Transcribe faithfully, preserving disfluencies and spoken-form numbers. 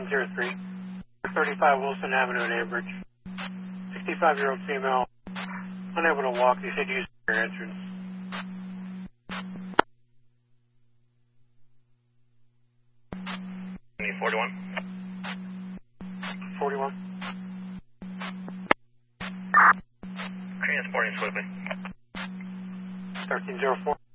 one zero three, thirty-five Wilson Avenue in Ambridge. sixty-five-year-old female, unable to walk. They said use your entrance. forty-one. forty-one. Transporting swiftly. thirteen zero four.